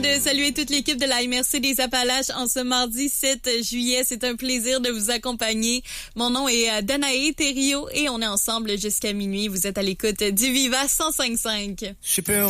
De saluer toute l'équipe de la MRC des Appalaches en ce mardi 7 juillet. C'est un plaisir de vous accompagner. Mon nom est Danae Thériault et on est ensemble jusqu'à minuit. Vous êtes à l'écoute du Viva 105.5.